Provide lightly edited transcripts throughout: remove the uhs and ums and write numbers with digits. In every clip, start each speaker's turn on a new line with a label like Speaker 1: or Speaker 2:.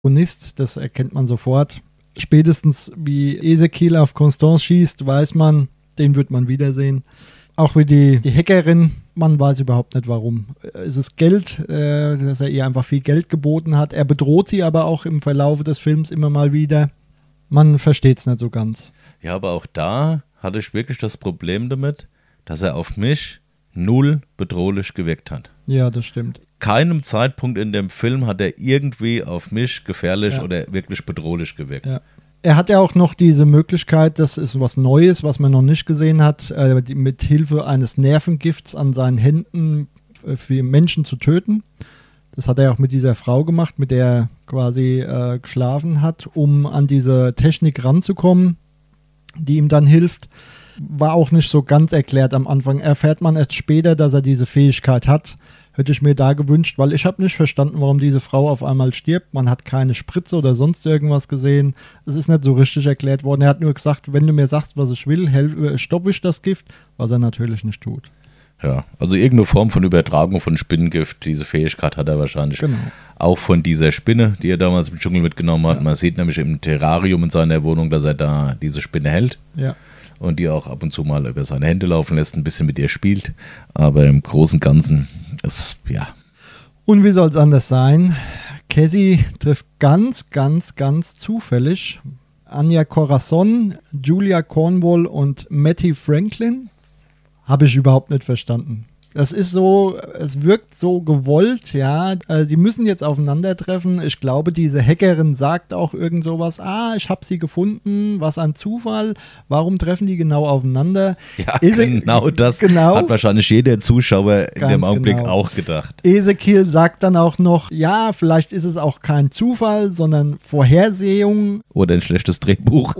Speaker 1: Protagonist, das erkennt man sofort. Spätestens wie Ezekiel auf Constance schießt, weiß man, den wird man wiedersehen. Auch wie die Hackerin, man weiß überhaupt nicht warum. Es ist Geld, dass er ihr einfach viel Geld geboten hat. Er bedroht sie aber auch im Verlauf des Films immer mal wieder. Man versteht es nicht so ganz.
Speaker 2: Ja, aber auch da hatte ich wirklich das Problem damit, dass er auf mich null bedrohlich gewirkt hat.
Speaker 1: Ja, das stimmt.
Speaker 2: Keinem Zeitpunkt in dem Film hat er irgendwie auf mich gefährlich oder wirklich bedrohlich gewirkt.
Speaker 1: Ja. Er hat ja auch noch diese Möglichkeit, das ist was Neues, was man noch nicht gesehen hat, mit Hilfe eines Nervengifts an seinen Händen für Menschen zu töten. Das hat er auch mit dieser Frau gemacht, mit der er quasi geschlafen hat, um an diese Technik ranzukommen, die ihm dann hilft. War auch nicht so ganz erklärt am Anfang. Erfährt man erst später, dass er diese Fähigkeit hat. Hätte ich mir da gewünscht, weil ich habe nicht verstanden, warum diese Frau auf einmal stirbt. Man hat keine Spritze oder sonst irgendwas gesehen. Es ist nicht so richtig erklärt worden. Er hat nur gesagt, wenn du mir sagst, was ich will, stoppe ich das Gift, was er natürlich nicht tut.
Speaker 2: Ja, also irgendeine Form von Übertragung von Spinnengift, diese Fähigkeit hat er wahrscheinlich auch von dieser Spinne, die er damals im Dschungel mitgenommen hat. Ja. Man sieht nämlich im Terrarium in seiner Wohnung, dass er da diese Spinne hält.
Speaker 1: Ja.
Speaker 2: Und die auch ab und zu mal über seine Hände laufen lässt, ein bisschen mit ihr spielt. Aber im Großen und Ganzen ist, ja.
Speaker 1: Und wie soll es anders sein? Cassie trifft ganz, ganz, ganz zufällig Anya Corazon, Julia Cornwall und Mattie Franklin. Habe ich überhaupt nicht verstanden. Das ist so, es wirkt so gewollt, ja. Die müssen jetzt aufeinandertreffen. Ich glaube, diese Hackerin sagt auch irgend sowas. Ich habe sie gefunden, was ein Zufall. Warum treffen die genau aufeinander?
Speaker 2: Ja, genau das hat wahrscheinlich jeder Zuschauer in dem Augenblick auch gedacht.
Speaker 1: Ezekiel sagt dann auch noch, ja, vielleicht ist es auch kein Zufall, sondern Vorhersehung.
Speaker 2: Oder ein schlechtes Drehbuch.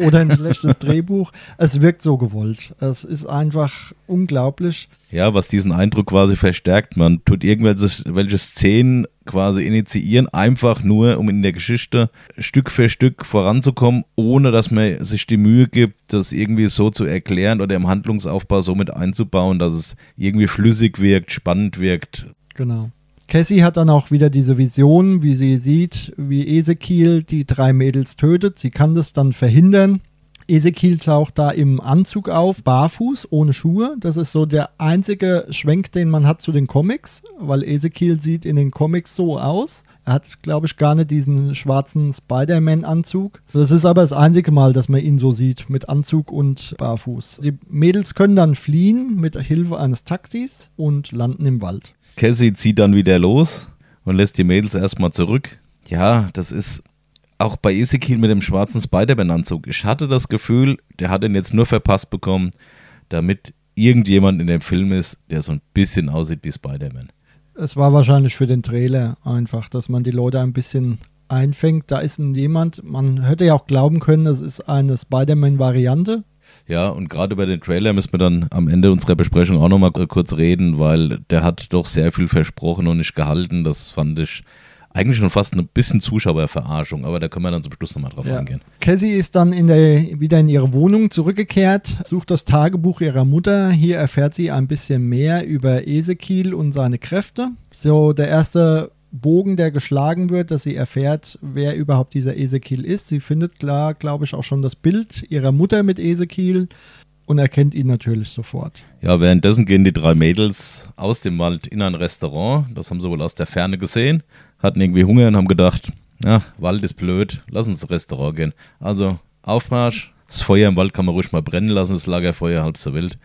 Speaker 1: Es wirkt so gewollt. Es ist einfach unglaublich.
Speaker 2: Ja, was diesen Eindruck quasi verstärkt. Man tut irgendwelche Szenen quasi initiieren, einfach nur, um in der Geschichte Stück für Stück voranzukommen, ohne dass man sich die Mühe gibt, das irgendwie so zu erklären oder im Handlungsaufbau so mit einzubauen, dass es irgendwie flüssig wirkt, spannend wirkt.
Speaker 1: Genau. Cassie hat dann auch wieder diese Vision, wie sie sieht, wie Ezekiel die 3 Mädels tötet. Sie kann das dann verhindern. Ezekiel taucht da im Anzug auf, barfuß, ohne Schuhe. Das ist so der einzige Schwenk, den man hat zu den Comics, weil Ezekiel sieht in den Comics so aus. Er hat, glaube ich, gar nicht diesen schwarzen Spider-Man-Anzug. Das ist aber das einzige Mal, dass man ihn so sieht, mit Anzug und barfuß. Die Mädels können dann fliehen mit Hilfe eines Taxis und landen im Wald.
Speaker 2: Cassie zieht dann wieder los und lässt die Mädels erstmal zurück. Ja, das ist auch bei Ezekiel mit dem schwarzen Spider-Man-Anzug. Ich hatte das Gefühl, der hat ihn jetzt nur verpasst bekommen, damit irgendjemand in dem Film ist, der so ein bisschen aussieht wie Spider-Man.
Speaker 1: Es war wahrscheinlich für den Trailer einfach, dass man die Leute ein bisschen einfängt. Da ist jemand, man hätte ja auch glauben können, es ist eine Spider-Man-Variante.
Speaker 2: Ja, und gerade über den Trailer müssen wir dann am Ende unserer Besprechung auch nochmal kurz reden, weil der hat doch sehr viel versprochen und nicht gehalten. Das fand ich eigentlich schon fast ein bisschen Zuschauerverarschung, aber da können wir dann zum Schluss nochmal drauf eingehen.
Speaker 1: Cassie ist dann wieder in ihre Wohnung zurückgekehrt, sucht das Tagebuch ihrer Mutter. Hier erfährt sie ein bisschen mehr über Ezekiel und seine Kräfte. So der erste Bogen, der geschlagen wird, dass sie erfährt, wer überhaupt dieser Ezekiel ist. Sie findet klar, glaube ich, auch schon das Bild ihrer Mutter mit Ezekiel und erkennt ihn natürlich sofort.
Speaker 2: Ja, währenddessen gehen die 3 Mädels aus dem Wald in ein Restaurant. Das haben sie wohl aus der Ferne gesehen. Hatten irgendwie Hunger und haben gedacht, ja, Wald ist blöd, lass uns ins Restaurant gehen. Also Aufmarsch, das Feuer im Wald kann man ruhig mal brennen lassen, das Lagerfeuer halb so wild.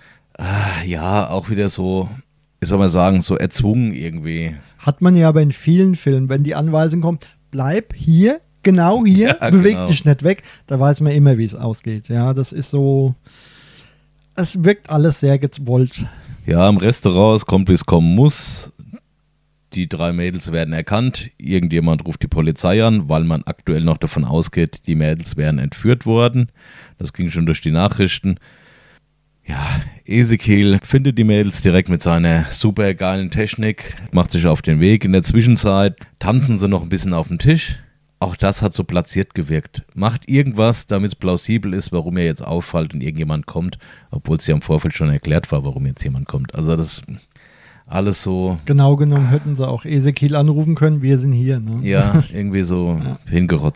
Speaker 2: Ja, auch wieder so, ich soll mal sagen, so erzwungen irgendwie.
Speaker 1: Hat man ja aber in vielen Filmen, wenn die Anweisung kommt, bleib hier, genau hier, ja, beweg dich nicht weg, da weiß man immer, wie es ausgeht. Ja, das ist so, es wirkt alles sehr gewollt.
Speaker 2: Ja, im Restaurant, es kommt, wie es kommen muss. Die 3 Mädels werden erkannt, irgendjemand ruft die Polizei an, weil man aktuell noch davon ausgeht, die Mädels wären entführt worden. Das ging schon durch die Nachrichten. Ja, Ezekiel findet die Mädels direkt mit seiner super geilen Technik, macht sich auf den Weg. In der Zwischenzeit tanzen sie noch ein bisschen auf dem Tisch. Auch das hat so platziert gewirkt. Macht irgendwas, damit es plausibel ist, warum er jetzt auffällt und irgendjemand kommt, obwohl es ja im Vorfeld schon erklärt war, warum jetzt jemand kommt. Also das alles so.
Speaker 1: Genau genommen hätten sie auch Ezekiel anrufen können, wir sind hier. Ne?
Speaker 2: Ja, irgendwie so hingerotzt.